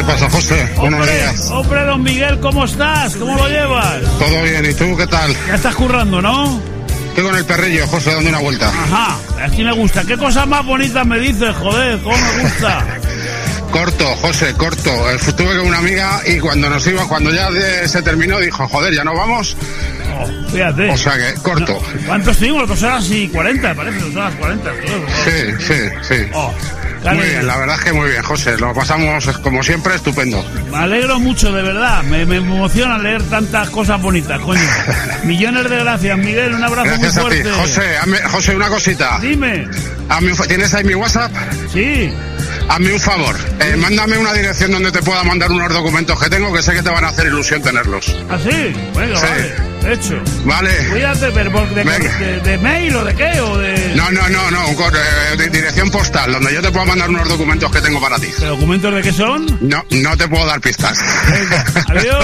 pasa, José? Buenos días. Hombre, don Miguel, ¿cómo estás? ¿Cómo lo llevas? Todo bien, ¿y tú qué tal? Ya estás currando, ¿no? Estoy con el perrillo, José, dando una vuelta. Ajá, así me gusta. ¿Qué cosas más bonitas me dices, joder? ¿Cómo me gusta? Corto, José, corto. Estuve con una amiga y cuando ya se terminó, dijo, joder, ¿ya no vamos? Oh, fíjate. O sea que, corto. No, ¿cuántos estuvimos? 2 horas y 40, parece, 2 horas 40. Sí. Oh, muy bien, la verdad es que muy bien, José. Lo pasamos, como siempre, estupendo. Me alegro mucho, de verdad. Me emociona leer tantas cosas bonitas, coño. Millones de gracias, Miguel. Un abrazo gracias muy fuerte. A ti. José, una cosita. Dime. ¿Tienes ahí mi WhatsApp? Sí. Hazme un favor, mándame una dirección donde te pueda mandar unos documentos que tengo, que sé que te van a hacer ilusión tenerlos. ¿Ah, sí? Bueno, sí. Vale, hecho. Vale. Cuídate, pero ¿de mail o de qué? O de... No, de dirección postal, donde yo te pueda mandar unos documentos que tengo para ti. ¿Qué documentos de qué son? No te puedo dar pistas. Venga, adiós.